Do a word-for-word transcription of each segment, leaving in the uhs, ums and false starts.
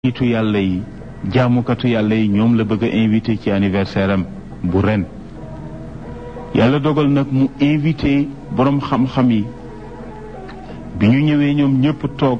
nitu yàlla yi jaamukatu yàlla yi ñoom la bëgg a invité ci anniversaire am bu ren yàlla dogal nag mu invité boroom xam-xam yi bi ñu ñëwee ñoom ñépp toog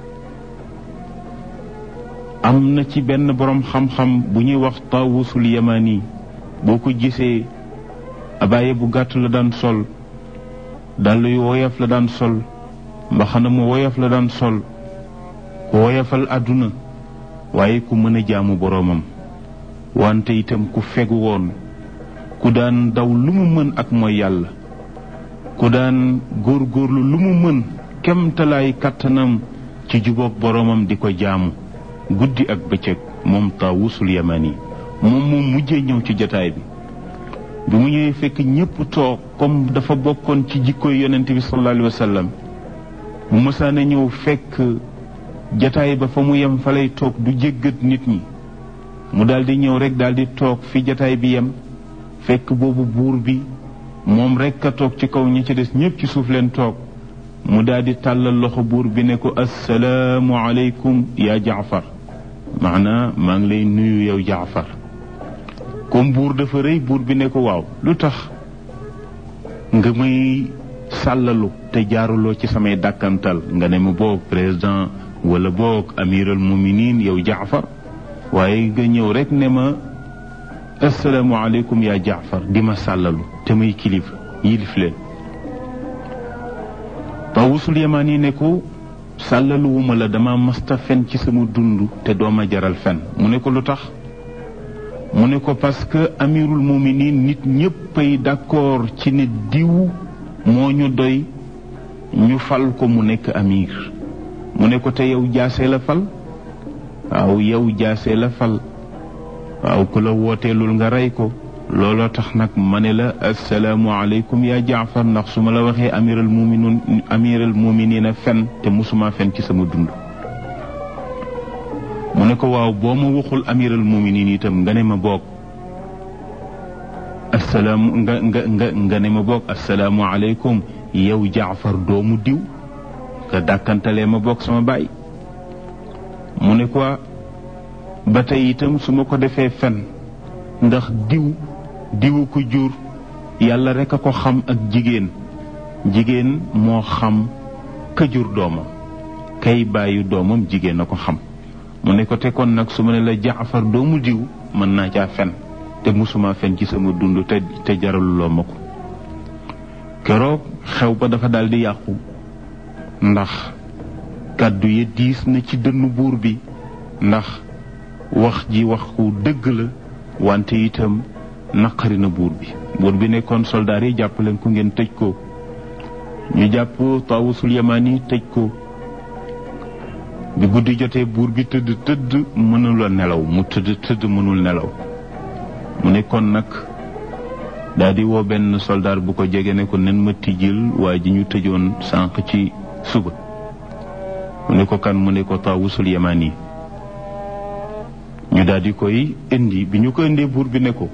am na ci benn boroom xam-xam bu ñuy wax Taawusul Yamani boo ko gisee abaaye bu gàtt la daan sol dàll yu woyof la daan sol mbaxana mu woyof la daan sol ku woyofal àdduna waaye ku mën a jaamu boroomam wante itam ku fegu woon ku daan daw lu mu mën ak mooy yàlla ku daan góorgóorlu lu mu mën kemtalaay kàttanam ci jubóog boroomam di ko jaamu guddi ak bëccëg moom Taawusul Yamani moom moom mujjee ñëw ci jataay bi bi mu ñëwee fekk ñépp toog comme dafa bokkoon ci jikkoy yonent bi sallallahu alayhi wa sallam bu mësaana ñëw fekk jataay ba fa mu yem fa lay toog du jéggat nit ñi mu daldi ñëw rekk daldi toog fi jataay bi yem fekk boobu buur bi moom rekk a toog ci kaw ñi ci des ñépp ci suuf leen toog mu daldi tàllal loxo buur bi ne ko assalaamu aleykum yaa Jaafar maanaa maa ngi lay nuyu yow Jaafar comme buur dafa rëy buur bi ne ko waaw lu tax nga may sàllalu te jaaruloo ci samay dàkkantal nga ne ma boog président wala boog amiral muminin yow Jaafar waaye nga ñëw rek ne ma assalaamu aleykum yaa Jaafar di ma sàllalu te may kilifa yilif leen Taawusul Yamani ne ko sàllaluwuma la dama masta fen ci sama dund te dooma jaral fen mu ne ko lu tax mu ne ko parce que amirul muminin nit ñéppay d'accord ci ne diw moo ñu doy ñu fal ko mu nekk amir mu ne ko te yow jaasee la fal waaw yow jaasee la fal waaw ku la wooteelul nga rey ko looloo tax nag ma ne la assalaamu aleykum yaa Jaafar ndax su ma la waxee amiral muminin amiral muminina fen te musuma fen ci sama dund mu ne ko waaw boo ma waxul amiral muminin itam nga ne ma boog assalaamu nga nga nga nga ne ma boog assalaamu aleykum yow Jaafar doomu diw nga dàkkantalee ma bokk sama baay mu ne ko ba tey itam su ma ko defee fen ndax diw diwu ko jur yàlla rekk a ko xam ak jigéen jigéen moo xam ka jur doomam kay bàyyi doomam jigéen a ko xam mu ne ko te kon nag su ma ne la Jaafar doomu diw mën naa caa fen te musuma fen ci sama dund te te jaraluloo ma ko keroog xew ba dafa daldi yàqu ndax kàddu yi diis na ci dënnu buur bi ndax wax ji wax ku dëgg la wante itam naqari na buur bi buur bi nekkoon soldaar yi jàpp leen ko ngeen tëj ko ñu jàpp Taawusul Yamani tëj ko bi guddi jotee buur bi tëdd tëdd mënul a nelaw mu tëdd tëdd mënul nelaw mu nekkoon nag daldi woo benn soldaar bu ko jege ne ko nen ma tijjil waa ji ñu tëjoon sànq ci suba mu ne ko kan mu ne ko Taawusul Yamani ñu daldi koy indi bi ñu ko indee buur bi ne ko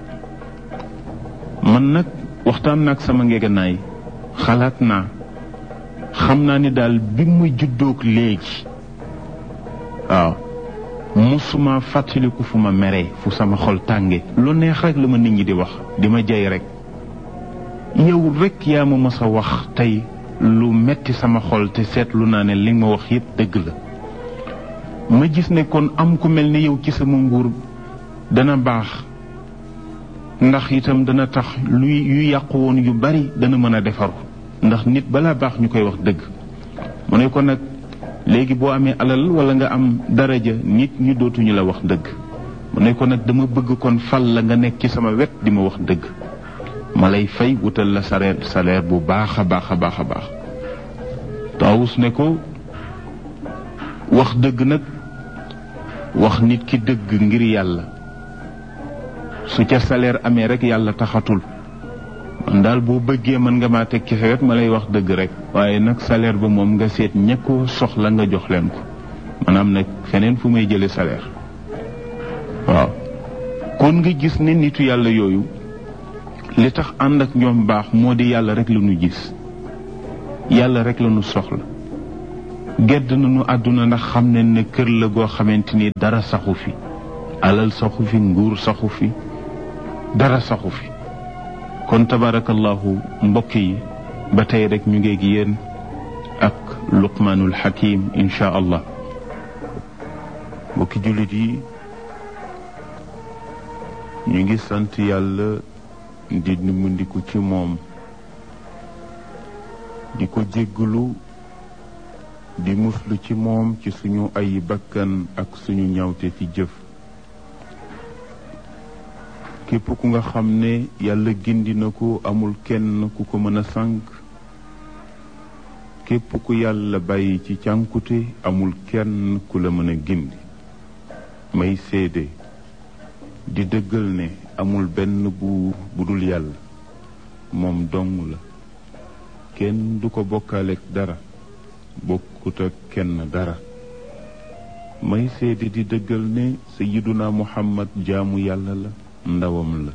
man nag waxtaan naag sama ngeganaay xalaat naa xam naa ni daal bi ma juddoog léegi waaw musuma fàttaliku fu ma meree fu sama xol tànge lu neex rek la ma nit ñi di wax di ma jey rek yow rek yaa ma mës a wax tey lu metti sama xol te seetlu naa ne li ma wax yépp dëgg la ma gis ne kon am ku mel ni yow ci sama nguur dana baax ndax itam dana tax luy yu yàqu woon yu bari dana mën a defaru ndax nit balaa baax ñu koy wax dëgg mu ne ko nag léegi boo amee alal wala nga am daraja nit ñu dootuñu la wax dëgg mu ne ko nag dama bëgg kon fal la nga nekk ci sama wet di ma wax dëgg ma lay fay wutal la salaire salaire bu baax a baax a baax a baax Taawus ne ko wax dëgg nag wax nit ki dëgg ngir yàlla su ca salaire amee rek yàlla taxatul man daal boo bëggee mën nga maa teg ci sa wet ma lay wax dëgg rek waaye nag salaire ba moom nga seet ña ko soxla nga jox leen ko maanaam nag feneen fu may jële salaire waaw kon nga gis ne nitu yàlla yooyu li tax ànd ak ñoom baax moo di yàlla rek la ñu gis yàlla rek la ñu soxla gedd nañu àdduna ndax xam ne ne kër la goo xamante ni dara saxu fi alal saxu fi nguur saxu fi dara saxu fi kon tabarakallahu mbokk yi ba tey rek ñu ngeeg yéen ak luqmaanul hakim insha allah mbokki jullit yi ñu ngi sant yàlla di nimbandiku ci moom di ko jéggalu di muslu ci moom ci suñu ay bakkan ak suñu ñawte fi jëf képp ku nga xam ne yàlla gindi na ko amul kenn ku ko mën a sànk képp ku yàlla bàyyi ci cànkute amul kenn ku la mën a gindi may seede di dëggal ne amul benn buur bu dul yàlla moom dong la kenn du ko bokkaaleek dara bokkut ak kenn dara may seede di dëggal ne sayyiduna muhammad jaamu yàlla la ndawam la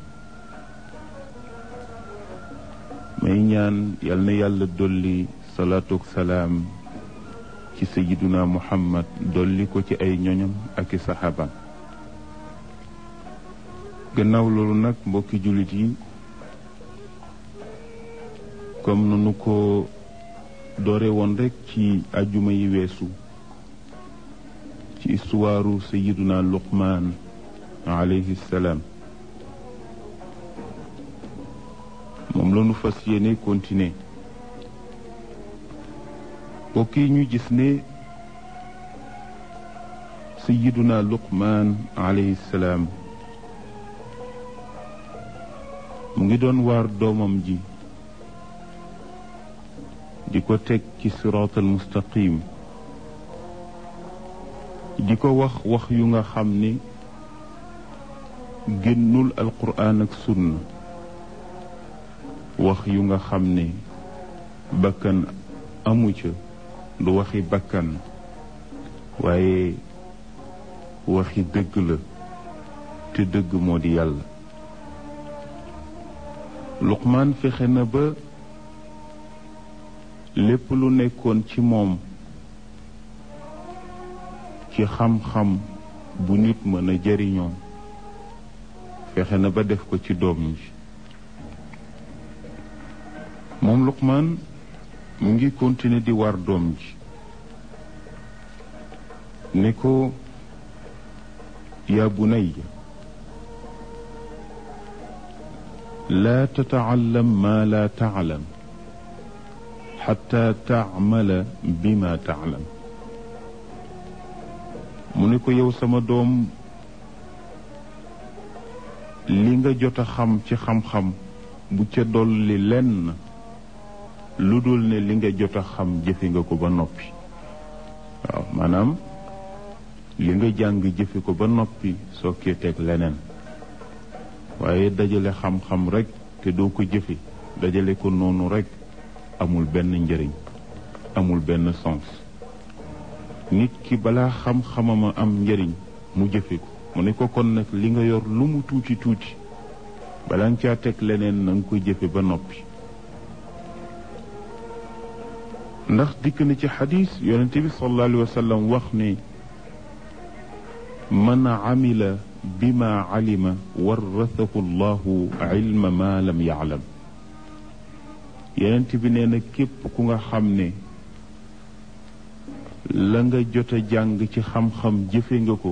may ñaan yal na yàlla dolli salaatu ak salaam ci sayyiduna muhammad dolli ko ci ay ñoñam ak i saxaabam gannaaw loolu nag mbokki jullit yi comme nanu ko doore woon rek ci ajjuma yi weesu ci istuwaaru sayyiduna luqmaan alayhi salaam moom la nu fas yéene continuer mbokk yi ñu gis ne sayyiduna luqmaan alayhi salaam mu ngi doon waar doomam ji di ko teg ci siraatal mustaqim di ko wax wax yu nga xam ne génnul alquraan ak sunna wax yu nga xam ne bakkan amu ca du waxi bakkan waaye waxi dëgg la te dëgg moo di yàlla Luqmaan fexe na ba lépp lu nekkoon ci moom ci xam-xam bu nit mën a jariñoo fexe na ba def ko ci doom ji moom Luqmaan mu ngi continuer di war doom ji ne ko yaa bunayya laa tata'allam maa laa ta'lam xataa taamala bima taalam mu ne ko yow sama doom li nga jot a xam ci xam-xam bu ca dolli lenn lu dul ne li nga jot a xam jëfe nga ko ba noppi waaw maanaam li nga jàng jëfe ko ba noppi soo kee teg leneen waaye dajale xam-xam rekk te doo ko jëfe dajale ko noonu rekk amul benn njëriñ amul benn sens nit ki balaa xam-xamama am njëriñ mu jëfe ko mu ne ko kon nag li nga yor lu mu tuuti tuuti balaa nga caa teg leneen na nga ko jëfe ba noppi ndax dikk na ci xadis yonente bi sallallahu alayhi wa sallam wax ne man amila bima alima warrathahu llahu ilma ma lam yaalam yonent bi nee na képp ku nga xam ne la nga jot a jàng ci xam-xam jëfe nga ko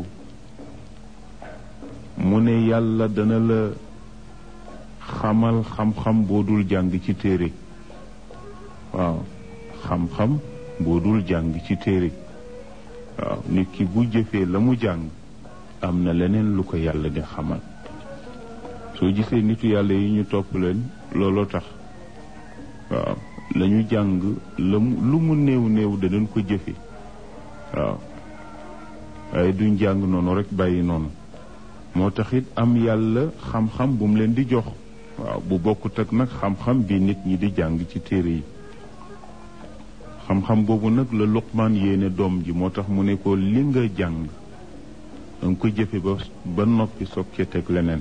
mu ne yàlla dana la xamal xam-xam boo dul jàng ci téere waaw xam-xam boo dul jàng ci téere waaw nit ki bu jëfee la mu jàng am na leneen lu ko yàlla di xamal soo gisee nitu yàlla yi ñu topp leen looloo tax waaw lañu jàng la lu mu néew néew danañ ko jëfe waaw waaye duñ jàng noonu rek bàyyi noonu moo tax it am yàlla xam-xam bu mu leen di jox waaw bu bokkut ak nag xam-xam bi nit ñi di jàng ci téere yi xam-xam boobu nag la Luqmaan yéene doom ji moo tax mu ne ko li nga jàng danga ko jëfe ba ba noppi soog cee teg leneen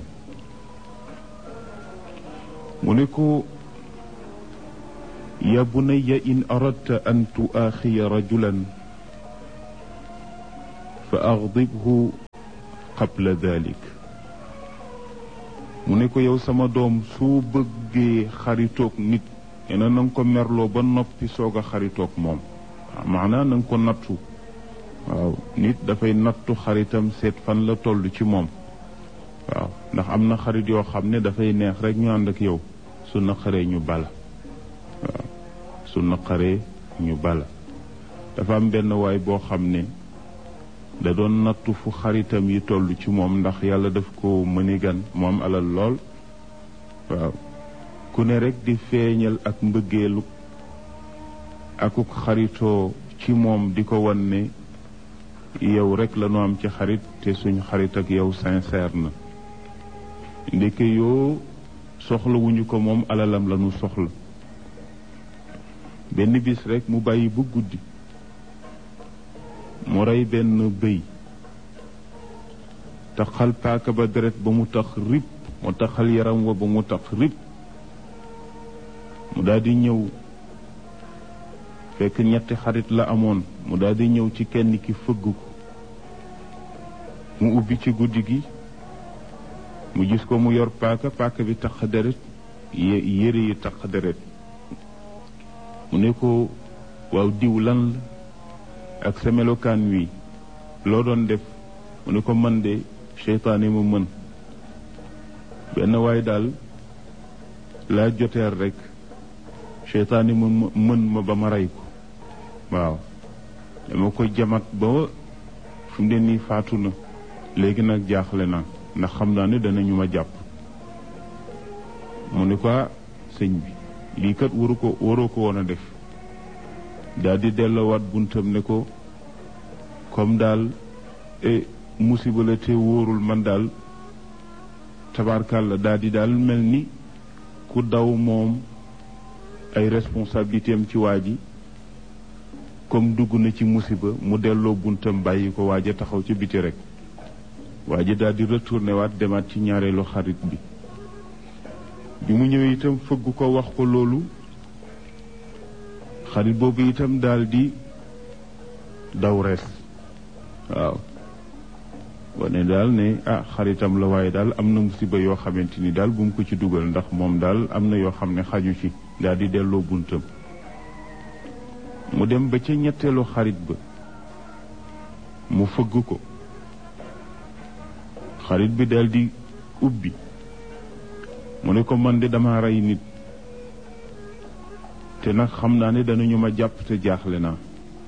mu ne ko ya bunayya in aradta an tuaaxiya rajulan fa aghdibhu qabla dalik mu ne ko yow sama doom soo bëggee xaritoog nit ena na nga ko merloo ba noppi soog a xaritoog moom maanaa na nga ko nattu waaw nit dafay nattu xaritam seet fan la toll ci moom waaw ndax am na xarit yoo xam ne dafay neex rek ñu ànd ak yow su naqaree ñu bala waaw su naqaree ñu bala dafa am benn waay boo xam ne da doon nattu fu xaritam yi toll ci moom ndax yàlla daf ko mëni gan moom alal lool waaw ku ne rek di feeñal ak mbëggeelu akuk xaritoo ci moom di ko wan ne yow rek la nu am ci xarit te suñu xarit ak yow sincère na ndeke yoo soxla wuñu ko moom alalam la nu soxla benn bis rek mu bàyyi bu guddi mu rey benn bëy taxal paaka ba deret ba mu tax rib mu taxal yaram wa ba mu tax rib mu daldi ñëw fekk ñetti xarit la amoon mu daldi ñëw ci kenn ki fëgg ko mu ubbi ci guddi gi mu gis ko mu yor paaka paaka bi tax deret yére yi tax deret mu ne ko waaw diw lan la ak sa melokaan wi loo doon def mu ne ko man de seytaane ma mën benn waay daal laa joteer rek seytaane ma mën ma ba ma rey ko waaw dama ko jamat ba fu mu ne nii faatu na léegi nag jaaxle naa ndax xam naa ne danañu ma jàpp mu ne ko sëñ bi lii kat waru ko waroo ko woon a def daal di delloowaat buntam ne ko comme daal e musiba la te wóorul man daal tabarkàlla daal di daal mel ni ku daw moom ay responsabilité am ci waa ji comme dugg na ci musiba mu delloo buntam bàyyi ko waaja taxaw ci biti rek waa ji daal di retourné waat demaat ci ñaareelu xarit bi bi mu ñëwee itam fëgg ko wax ko loolu xarit boobu itam daal di daw rees waaw wane daal ne ah xaritam la waaye daal am na musiba yoo xamante ni daal bu mu ko ci dugal ndax moom daal am na yoo xam ne xaju ci daal di delloo buntam mu dem ba ca ñetteelu xarit ba mu fëgg ko xarit bi daal di ubbi mu ne ko man de dama rey nit te nag xam naa ne danañu ma jàpp te jaaxle naa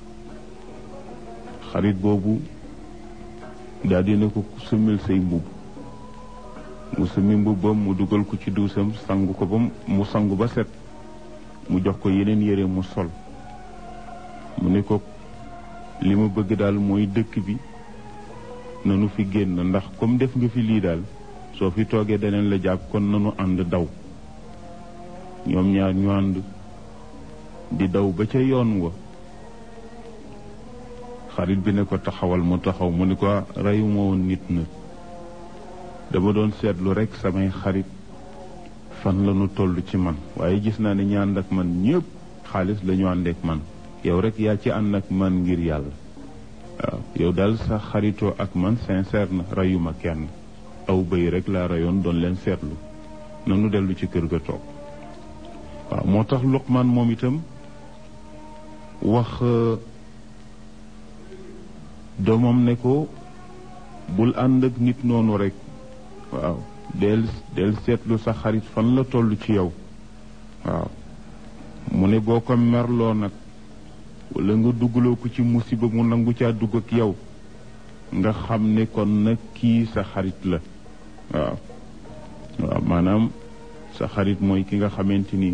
xarit boobu daal di ne ko sumil say mbubb mu sumi mbubbam mu dugal ko ci duusam sangu ko ba mu sangu ba set mu jox ko yeneen yére mu sol mu ne ko li ma bëgg daal mooy dëkk bi nanu fi génn ndax comme def nga fi lii daal soo fi toogee daneen la jàpp kon nanu ànd daw ñoom ñaar ñu ànd di daw ba ca yoon wa xarit bi ne ko taxawal mu taxaw mu ne ko reyuma woon nit na dama doon seetlu rekk samay xarit fan la nu toll ci man waaye gis naa ne ñi ànd ak man ñépp xaalis lañu àndeek man yow rekk yaa ci ànd ak man ngir yàlla waaw yow daal sa xaritoo ak man sincère na reyuma kenn aw bëy rekk laa reyoon doon leen seetlu nanu dellu ci kër ga toog waaw moo tax Luqmaan moom itam wax doomam ne ko bul ànd ak nit noonu rekk waaw del del seetlu sa xarit fan la toll ci yow waaw mu ne boo ko merloo nag walla nga duggaloo ko ci musiba mu nangu caa dugg ak yow nga xam ne kon nag kii sa xarit la waaw waaw maanaam sa xarit mooy ki nga xamante ni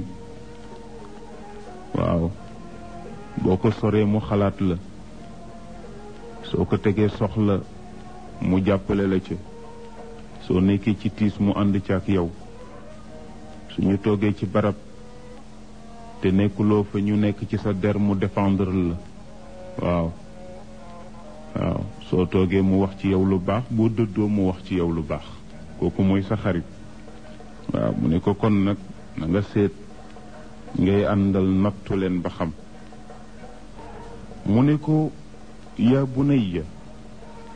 waaw boo ko soree mu xalaat la soo ko tegee soxla mu jàppale la ca soo nekkee ci tiis mu ànd ca ak yow suñu toogee ci barab te nekkuloo fa ñu nekk ci sa der mu défendre la waaw waaw soo toogee mu wax ci yow lu baax boo dëddoo mu wax ci yow lu baax kooku mooy sa xarit waaw mu ne ko kon nag na nga seet ngay àndal nattu leen ba xam mu ne ko yaa bunayya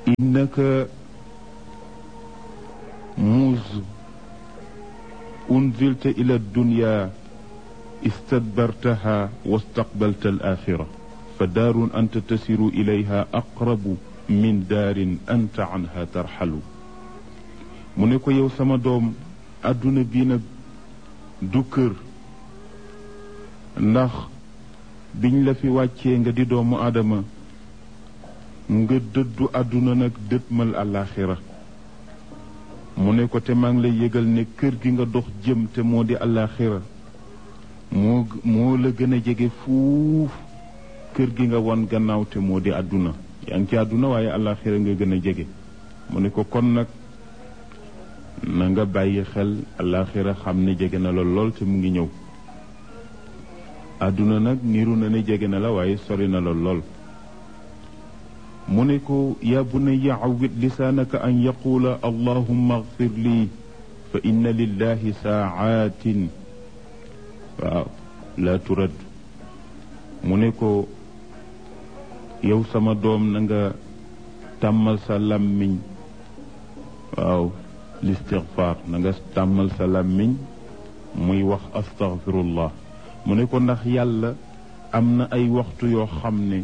innaka muz unzilta ila dunya istadbartaha wastaqbalta al axira fa daarun anta tasiru ilayha aqrabu min daarin anta anha tarxalu mu ne ko yow sama doom àdduna bii nag du kër ndax biñ la fi wàccee nga di doomu aadama nga dëddu àdduna nag dëtmal àllaaxira mu ne ko te maa ngi lay yëgal ne kër gi nga dox jëm te moo di àllaaxira moo moo la gën a jege fuuf kër gi nga won gannaaw te moo di àdduna yaa ngi ci àdduna waaye àllaaxira nga gën a jege mu ne ko kon nag na nga bàyyi xel àllaaxira xam ne jege na la lool te mu ngi ñëw àdduna nag niru na ne jege na la waaye sori na la lool mu ne ko yaa bunayya awwid lisaanaka an yaquula allahumma agfir lii fa inna lillahi saacaatin waaw laa turad mu ne ko yow sama doom na nga tàmmal sa làmmiñ waaw listigfaar na nga tàmmal sa làmmiñ muy wax astaghfirullah mu ne ko ndax yàlla am na ay waxtu yoo xam ne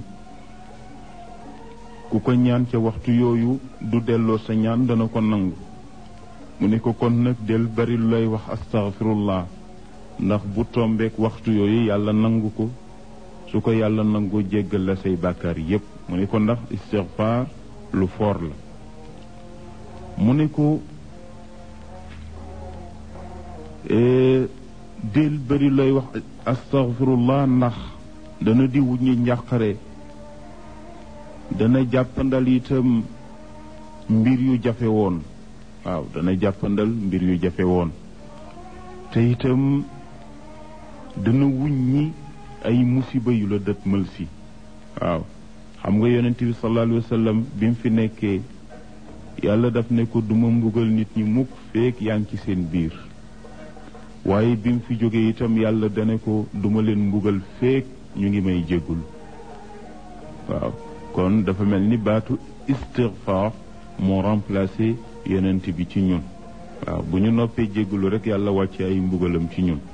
ku ko ñaan ca waxtu yooyu du delloo sa ñaan dana ko nangu mu ne ko kon nag del bari lu lay wax astaghfirullah ndax bu tombeek waxtu yooyu yàlla nangu ko su ko yàlla nangu jéggal la say bàkkaar yépp mu ne ko ndax istighfar lu foor la mu ne ko del bari lay wax astaghfirullah ndax dana di wuññi njàqare dana jàppandal itam mbir yu jafe woon waaw dana jàppandal mbir yu jafe woon te itam dana wuññi ay musiba yu la dëtmal si waaw xam nga yonent bi sallallahu alayhi wa sallam bi mu fi nekkee yàlla daf ne ko duma mbugal nit ñi mukk feek yaa ngi ci seen biir waaye bi mu fi jógee itam yàlla dane ko duma leen mbugal feek ñu ngi may jéggul waaw kon dafa mel ni baatu istighfar moo remplacé yonent bi ci ñun waaw bu ñu noppee jéggulu rek yàlla wàcce ay mbugalam ci ñun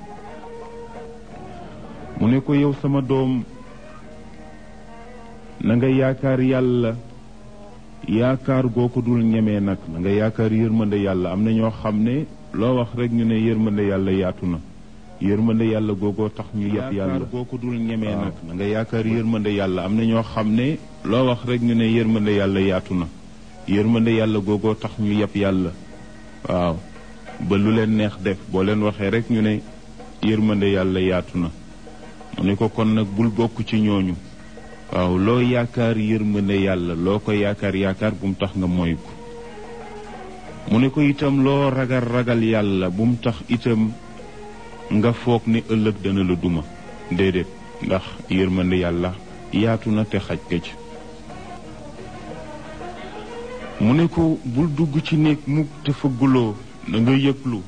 mu ne ko yow sama doom na nga yaakaar yàlla yaakaar goo ko dul ñemee nag na nga yaakaar yërmande yàlla am na ñoo xam ne loo wax rek ñu ne yërmande yàlla yaatu na yërmande yàlla googoo tax ñu yeb yàlla yaakaar goo ko dul ñemee nag na nga yaakaar yërmande yàlla am na ñoo xam ne loo wax rek ñu ne yërmande yàlla yaatu na yërmande yàlla googoo tax ñu yeb yàlla waaw ba lu leen neex def boo leen waxee rek ñu ne yërmande yàlla yaatu na mu ne ko kon nag bul bokk ci ñooñu waaw loo yaakaar yërmande yàlla loo ko yaakaar yaakaar bu mu tax nga moy ko mu ne ko itam loo ragal ragal yàlla bu mu tax itam nga foog ne ëllëg dana la duma déedéet ndax yërmande yàlla yaatu na te xaj ka ci mu ne ko bul dugg ci néeg mukk te fëgguloo da nga yëglu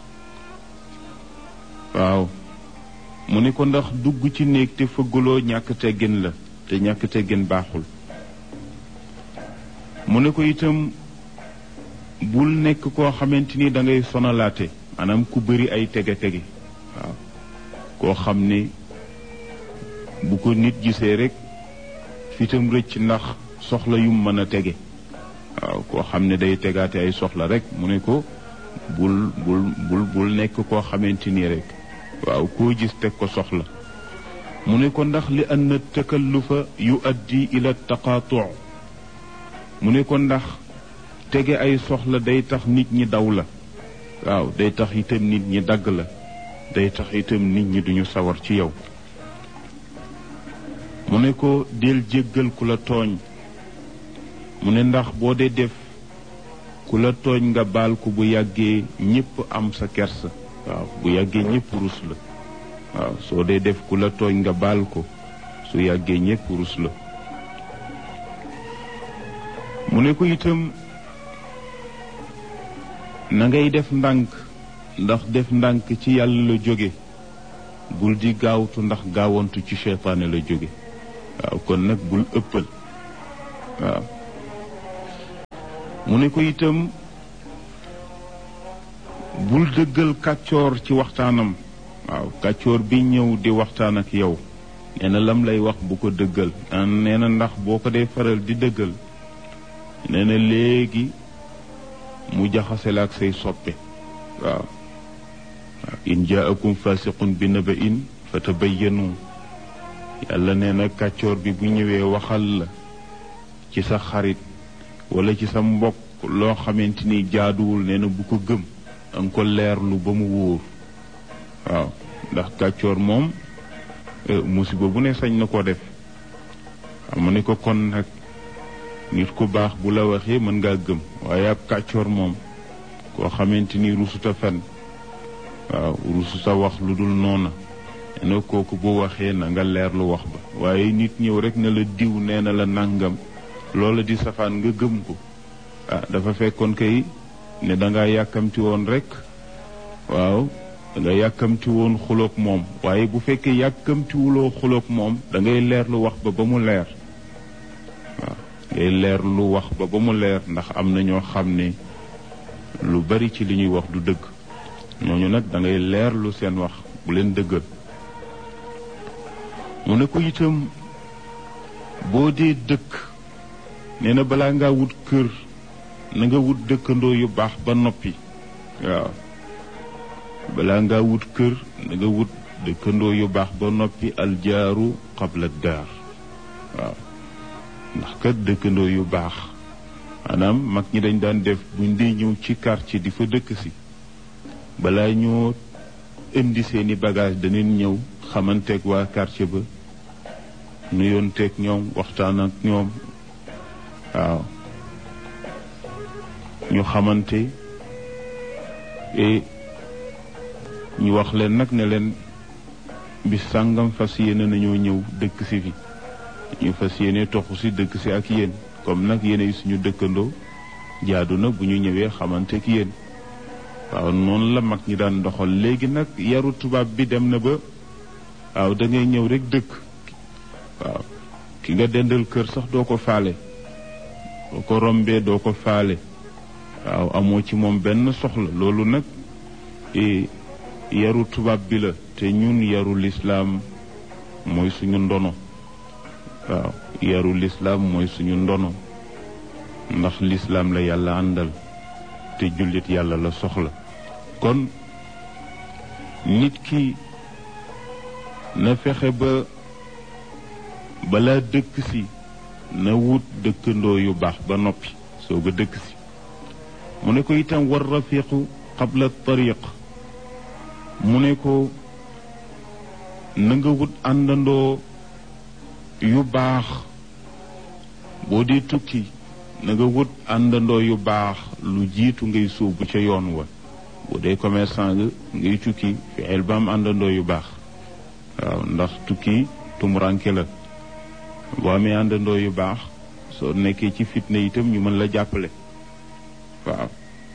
waaw mu ne ko ndax dugg ci néeg te fëgguloo ñàkk teggin la te ñàkk teggin baaxul mu ne ko itam bul nekk koo xamante ni da ngay sonalaate maanaam ku bëri ay tege-tege waaw koo xam ne bu ko nit gisee rek fitam rëcc ndax soxla yum mën a tege waaw koo xam ne day tegaate ay soxla rek mu ne ko bul bul bul bul nekk koo xamante ni rek waaw koo gis teg ko soxla mu ne ko ndax li anna takallufa yu addi ila taqaatu mu ne ko ndax tege ay soxla day tax nit ñi daw la waaw day tax itam nit ñi dagg la day tax itam nit ñi duñu sawar ci yow mu ne ko del jéggal ku la tooñ mu ne ndax boo dee def ku la tooñ nga baal ko bu yàggee ñépp am sa kersa waaw bu yàggee ñépp rus la waaw soo dee def ku la tooñ nga baal ko su yàggee ñépp rus la mu ne ko itam na ngay def ndànk ndax def ndànk ci yàlla la jóge bul di gaawtu ndax gaawantu ci seytaane la jóge waaw kon nag bul ëppal waaw mu ne ko itam bul dëggal kàccoor ci waxtaanam. waaw kàccoor bi ñëw di waxtaan ak yow nee na lam lay wax bu ko dëggal nee na ndax boo ko dee faral di dëggal nee na léegi mu jaxase la ak say soppe. waaw in jaakum fasiqun bi naba'in fatabayyanu yàlla nee na kàccoor bi bu ñëwee waxal la ci sa xarit wala ci sa mbokk loo xamante ni jaaduwul nee na bu ko gëm danga ko leerlu ba mu wóor. waaw ndax kàccoor moom musiba bu ne sañ na ko def. xam ne ko kon nag nit ku baax bu la waxee mën ngaa gëm waaye ab kàccoor moom koo xamante ni rusuta fen waaw rusuta wax lu dul noona ne kooku bu waxee na nga leerlu wax ba waaye nit ñëw rek ne la diw nee na la nàngam loola di safaan nga gëm ko ah dafa fekkoon kay ne dangaa yàkkamti woon rek waaw danga yàkkamti woon xuloog moom waaye bu fekkee yàkkamtiwuloo xuloog moom da ngay leerlu wax ba ba mu leer. waaw ngay leerlu wax ba ba mu leer ndax am na ñoo xam ne lu bari ci li ñuy wax du dëgg ñooñu nag da ngay leerlu seen wax bu leen dëggal. mu ne ko itam boo dee dëkk nee na balaa ngaa wut kër na nga wut dëkkandoo yu baax ba noppi. waaw balaa ngaa wut kër na nga wut dëkkandoo yu baax ba noppi aljaaru qabla daar. waaw ndax kat dëkkandoo yu baax maanaam mag ñi dañ daan def buñ dee ñëw ci quartier di fa dëkk si balaa ñoo indi seeni bagage danañ ñëw xamanteeg waa quartier ba nuyoonteeg ñoom waxtaan ak ñoom. waaw ñu xamante et ñu wax leen nag ne leen bis sàngam fas yéene nañoo ñëw dëkk si fi ñu fas yéene toxu si dëkk si ak yéen comme nag yéen suñu dëkkandoo jaadu na bu ñu ñëwee xamante ak yéen. waaw noonu la mag ñi daan doxal. léegi nag yaru tubaab bi dem na ba waaw da ngay ñëw rek dëkk. waaw ki nga dendal kër sax doo ko faale doo ko rombee doo ko faale. waaw amoo ci moom benn soxla. loolu nag yaru tubaab bi la te ñun yaru lislaam mooy suñu ndono. waaw yaru lislaam mooy suñu ndono ndax lislaam la yàlla àndal te jullit yàlla la soxla. kon nit ki na fexe ba balaa dëkk si na wut dëkkandoo yu baax ba noppi soog a dëkk si. mu ne ko itam war rafiqu qabla tariq. mu ne ko na nga wut àndandoo yu baax boo dee tukki na nga wut àndandoo yu baax lu jiitu ngay sóobu ca yoon wa. boo dee commerçant nga ngay tukki fexeel ba am àndandoo yu baax. waaw ndax tukki tumuranke la. boo amee àndandoo yu baax soo nekkee ci fitna itam ñu mën la jàppale. waaw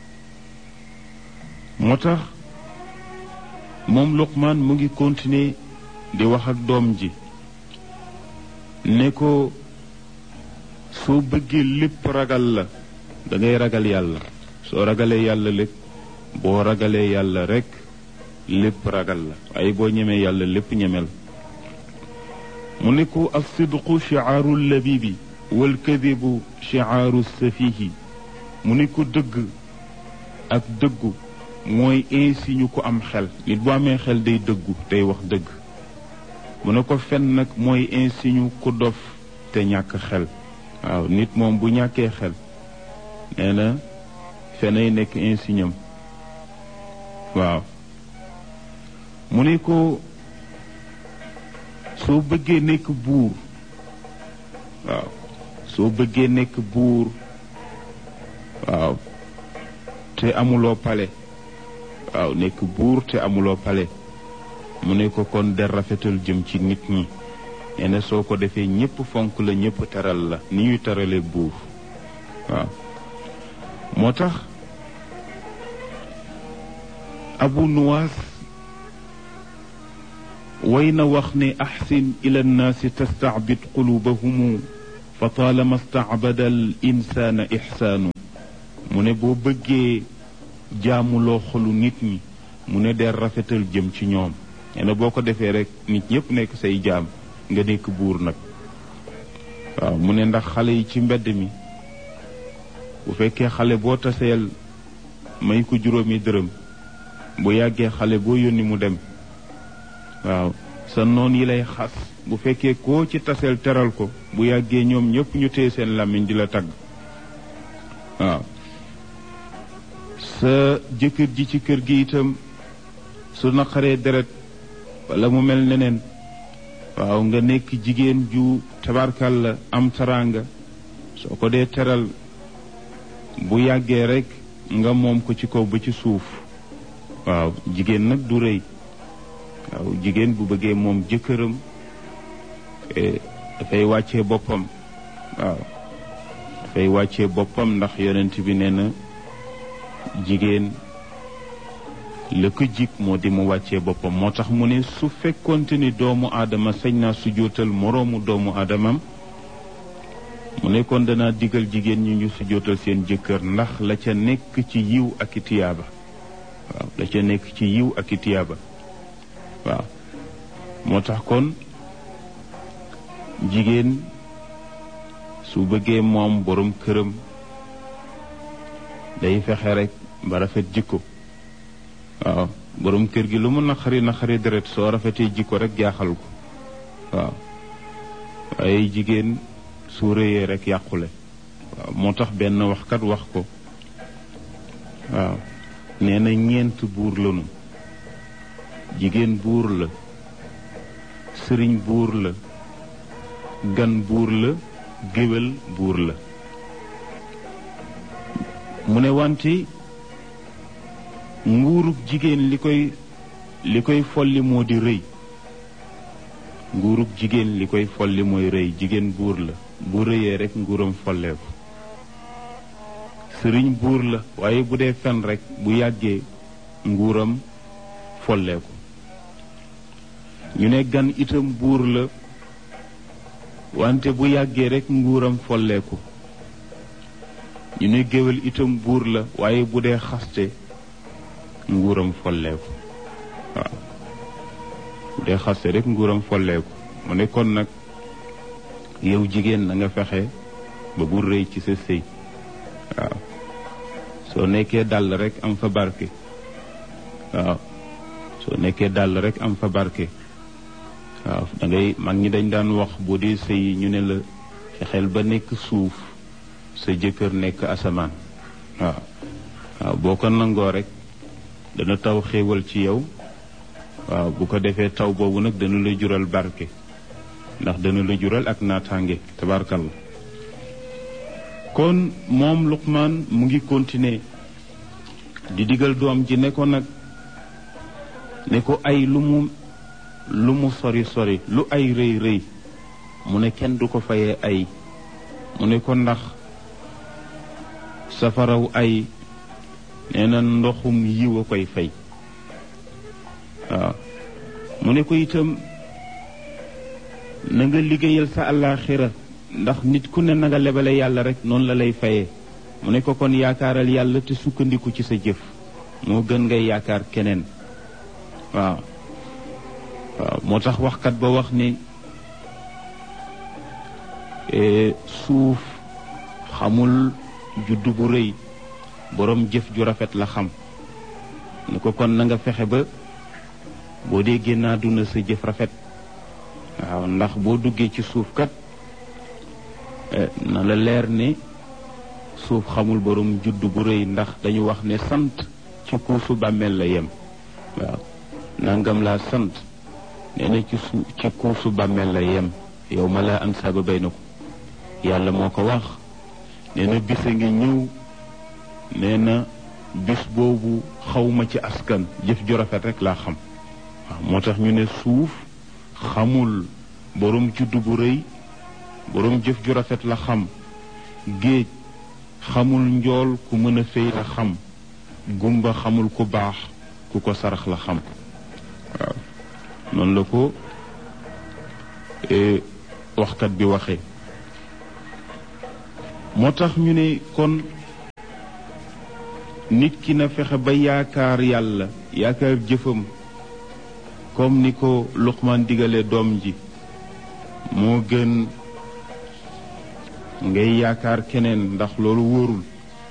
moo tax moom Luqmaan mu ngi continuer di wax ak doom ji ne ko soo bëggee lépp ragal la da ngay ragal yàlla. soo ragalee yàlla lépp boo ragalee yàlla rek lépp ragal la waaye boo ñemee yàlla lépp ñemel. mu ne ko as-sidqu shi'aaru labibi wal kadibu shi'aaru safihi. mu ne ko dëgg ak dëggu mooy insigne ko am xel. nit bu amee xel day dëggu day wax dëgg. mu ne ko fen nag mooy insigne ku dof te ñàkk xel. waaw nit moom bu ñàkkee xel nee na fenay nekk insigne am. waaw mu ne ko soo bëggee nekk buur. waaw soo bëggee nekk buur waaw te amuloo pale. waaw nekk buur te amuloo pale. mu ne ko kon der rafetal jëm ci nit ñi. nee na soo ko defee ñépp fonk la ñépp teral la ni ñuy terale buur. waaw moo tax Abu Nuwaas way na wax ne axsin ila nnaasi tastaabid qulubahumu fa taalama staabada al insaana ixsaanu mu ne boo bëggee jaamuloo xolu nit ñi mu ne der rafetal jëm ci ñoom nee na boo ko defee rek nit ñëpp nekk say jaam nga nekk buur nag waaw mu ne ndax xale yi ci mbedd mi bu fekkee xale boo taseel may ko juróomi dërëm bu yàggee xale boo yónni mu dem waaw sa noon yi lay xas bu fekkee koo ci taseel teral ko bu yàggee ñoom ñëpp ñu téye seen làmmiñ di la tagg waaw sa jëkkër ji ci kër gi itam su naqaree deret wala mu mel neneen waaw nga nekk jigéen ju tabarkal la am taraanga soo ko dee teral bu yàggee rek nga moom ko ci kaw ba ci suuf waaw jigéen nag du rëy waaw jigéen bu bëggee moom jëkkëram dafay wàccee boppam waaw dafay wàccee boppam ndax yonent bi nee na jigéen la ko jig moo di mu wàccee boppam moo tax mu ne su fekkonte ni doomu aadama sañ naa sujjóotal moroomu doomu aadamam mu ne kon danaa digal jigéen ñi ñu sujjóotal seen jëkkër ndax la ca nekk ci yiw ak i tiyaaba waaw la ca nekk ci yiw ak i tiyaaba waaw moo tax kon jigéen su bëggee moom borom këram day fexe rek ba rafet jikko waaw borom kër gi lu mu naqari naqari deret soo rafetee jikko rek jaaxal ko waaw waaye jigéen su réyee rek yàqule waaw moo tax benn waxkat wax ko waaw nee na ñeent buur lanu jigéen buur la sëriñ buur la gan buur la géwél buur la mu ne wante nguurug jigéen li koy li koy folli moo di rëy nguurug jigéen li koy folli mooy rëy jigéen buur la bu rëyee rek nguuram folleeku sëriñ buur la waaye bu dee fen rek bu yàggee nguuram folleeku ñu ne gan itam buur la wante bu yàggee rek nguuram folleeku ñu ne géwél itam buur la waaye bu dee xaste nguuram folleeku waaw bu dee xaste rek nguuram folleeku mu ne kon nag yow jigéen na nga fexe ba bu rëy ci sa sëy waaw soo nekkee dàll rek am fa barke waaw soo nekkee dàll rek am fa barke waaw da ngay mag ñi dañ daan wax boo dee sëy ñu ne la fexeel ba nekk suuf sa jëkkër nekk asamaan waaw waaw boo ko nangoo rek dana taw xéewal ci yow waaw bu ko defee taw boobu nag dana la jural barke ndax dana la jural ak naataange tabarkalla kon moom Luqmaan mu ngi continuer di digal doom ji ne ko nag ne ko ay lu mu lu mu sori sori lu ay rëy rëy mu ne kenn du ko fayee ay mu ne ko ndax safaraw ay nee na ndoxum yiw a koy fay waaw mu ne ko itam na nga liggéeyal sa àllaaxira ndax nit ku ne na nga lebale yàlla rek noonu la lay fayee mu ne ko kon yaakaaral yàlla te sukkandiku ci sa jëf moo gën ngay yaakaar keneen waaw waaw moo tax waxkat ba wax ni suuf xamul juddu bu rëy boroom jëf ju rafet la xam ni ko kon na nga fexe ba boo dee génn àdduna sa jëf rafet waaw ndax boo duggee ci suuf kat na la leer ne suuf xamul boroom juddu bu rëy ndax dañu wax ne sant ci kuusu bàmmeel la yem waaw nangam laa sant nee na ci su ci kuusu bàmmeel la yem yow ma laa ansaaba baynakum yàlla moo ko wax nee na bis a ngi ñëw nee na bis boobu xawma ci askan jëf ju rafet rek laa xam waaw moo tax ñu ne suuf xamul boroom juddu bu rëy boroom jëf ju rafet la xam géej xamul njool ku mën a fay la xam gumba xamul ku baax ku ko sarax la xam waaw noonu la ko waxkat bi waxee moo tax ñu ne kon nit ki na fexe ba yaakaar yàlla yaakaar jëfam comme ni ko Luqmaan digale doom ji moo gën ngay yaakaar keneen ndax loolu wóorul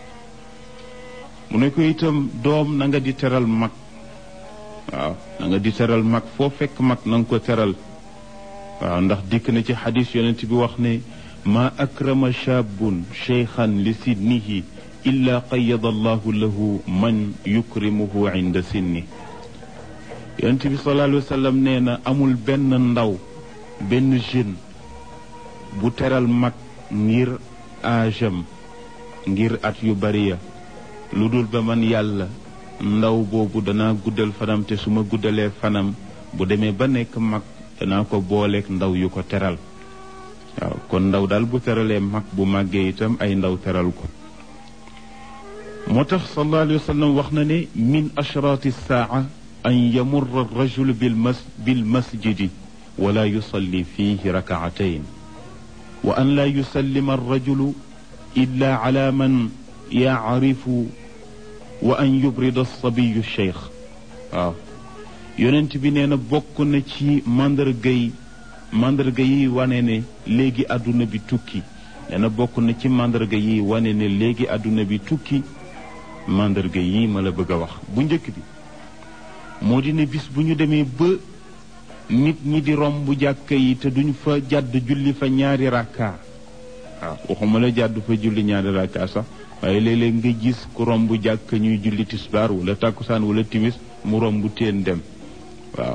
mu ne ko itam doom na nga di teral mag waaw na nga di teral mag foo fekk mag na nga ko teral waaw ndax dikk na ci xadis yonent bi wax ne ma akrama shaabun cheykhan li sinnihi illa qayyada allahu lahu man yukrimuhu inda sinni yonent bi sallallahu alayhi wa sallam nee na amul benn ndaw benn jeune bu teral mag ngir aajam ngir at yu bari ya lu dul ba man yàlla ndaw boobu danaa guddal fanam te su ma guddalee fanam bu demee ba nekk mag danaa ko booleeg ndaw yu ko teral waaw kon ndaw daal bu teralee mag bu màggee itam ay ndaw teral ko moo tax sallallahu alayhi wa sallam wax na ne min ashraati saa an yamurra rajulu bil mas bil masjidi wala yusalli fihi rakaatayn wa an la yusallima arrajulu illa ala man yaarifu wa an yubrida sabiyu cheikh waaw yonent bi nee na bokk na ci mandarga yi mandarga yi wane ne léegi àdduna bi tukki nee na bokk na ci mandarga yi wane ne léegi àdduna bi tukki mandarga yi ma la bëgg a wax bu njëkk bi moo di ne bis bu ñu demee ba nit ñi di romb jàkka yi te duñ fa jàdd julli fa ñaari rakka waaw waxuma la jàdd fa julli ñaari rakka sax waaye léeg-léeg nga gis ku romb jàkka ñuy julli tisbaar wala tàkkusaan wala timis mu romb teen dem waaw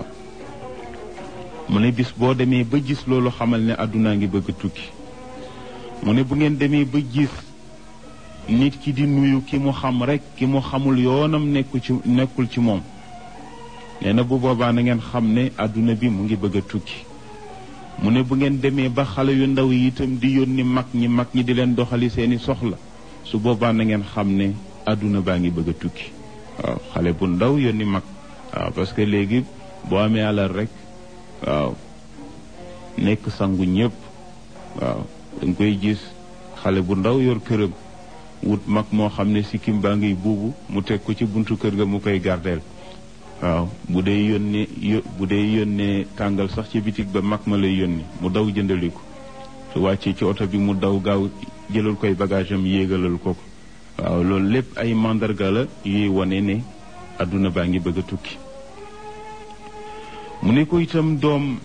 mu ne bis boo demee ba gis loolu xamal ne àddunaa ngi bëgg a tukki mu ne bu ngeen demee ba gis nit ki di nuyu ki mu xam rek ki mu xamul yoonam nekku ci nekkul ci moom nee na bu boobaa na ngeen xam ne àdduna bi mu ngi bëgg a tukki mu ne bu ngeen demee ba xale yu ndaw yi itam di yónni mag ñi mag ñi di leen doxali seeni soxla su boobaa na ngeen xam ne àdduna baa ngi bëgg a tukki waaw xale bu ndaw yónni mag waaw parce que léegi boo amee alal rek waaw nekk sangu ñëpp waaw da nga koy gis xale bu ndaw yor këram wut mag moo xam ne sikkim baa ngiy buubu mu teg ko ci buntu kër ga mu koy gardeel waaw bu dee yónnee bu dee yónnee tàngal sax ci bitig ba mag ma lay yónni mu daw jëndali ko su wàccee ci oto bi mu daw gaaw jëlal koy bagage am yéegalal ko ko waaw loolu lépp ay mandarga la yuy wane ne àdduna baa ngi bëgg a tukki mu ne ko itam doom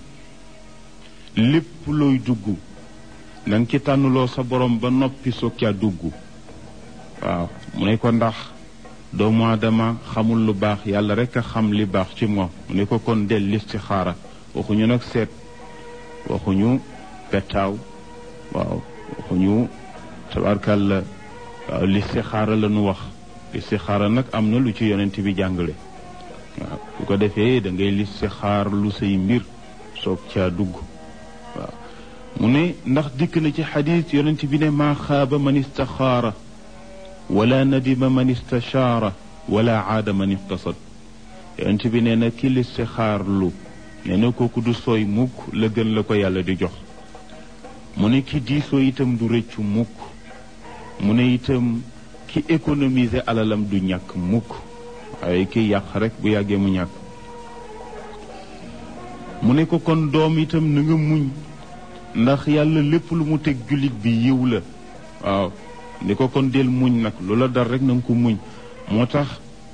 lépp looy dugg na nga ci tànnuloo sa borom ba noppi soog caa dugg waaw mu ne ko ndax doomu aadama xamul lu baax yàlla rek a xam li baax ci moom mu ne ko kon del listixaara waxuñu nag seet waxuñu pettaaw waaw waxuñu tabarkàlla waaw listixaara la nu wax listixaara nag am na lu ci yonent bi jàngale waaw bu ko defee da ngay listixaar lu say mbir soog caa dugg waaw mu ne ndax dikk na ci xadis yonent bi ne maa xaaba man istaxaara wala nadima man istachaara wala aada man iftasad yonent bi nee na ki listixaar lu nee na kooku du sooy mukk la gën la ko yàlla di jox mu ne ki diisoo itam du rëccu mukk mu ne itam ki économiser alalam du ñàkk mukk waaye ki yàq rek bu yàggee mu ñàkk mu ne ko kon doom itam na nga muñ ndax yàlla lépp lu mu teg jullit bi yiw la waaw ni ko kon del muñ nag loola dal rek na nga ko muñ moo tax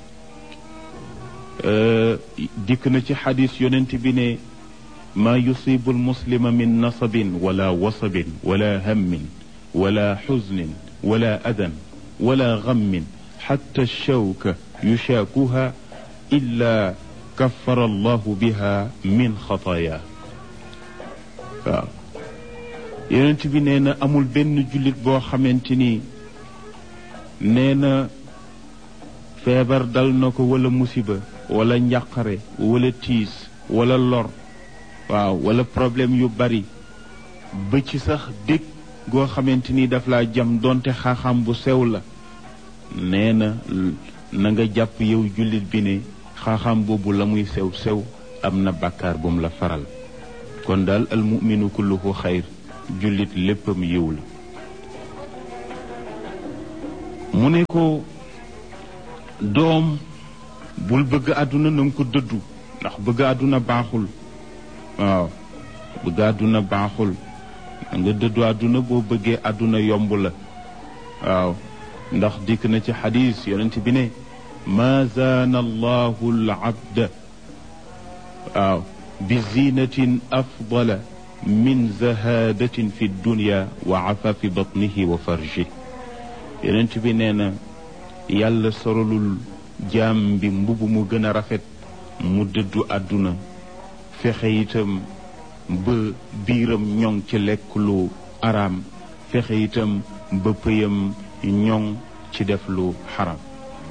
dikk na ci xadis yonent bi ne maa yusibu almuslima min nasabin wala wasabin wala hammin wala xuznin wala adan wala gammin xatta shawka yushaakuha illa kaffara allahu biha min xataaya waaw yonent bi nee na amul benn jullit boo xamante ni nee na feebar dal na ko wala musiba wala njàqare wala tiis wala lor waaw wala problème yu bari ba ci sax dégg goo xamante ni daf laa jam donte xaaxam bu sew la nee na na nga jàpp yow jullit bi ne xaaxam boobu la muy sew sew am na bàkkaar bu mu la faral kon daal al muminu kulluhu xayr jullit léppam yiw la mu ne ko doom bul bëgg àdduna na nga ko dëddu ndax bëgg àdduna baaxul waaw bëgg àdduna baaxul nga dëddu àdduna boo bëggee àdduna yomb la waaw ndax dikk na ci xadis yonent bi ne ma zaana allahu al abda waaw bi zinatin afdala min zahadatin fi dunya wa afafi batnihi wa farji yonent bi nee na yàlla sorolul jaam bi mbubb mu gën a rafet mu dëddu àdduna fexe itam ba biiram ñoŋ ci lekk lu araam fexe itam ba pëyam ñoŋ ci def lu xaram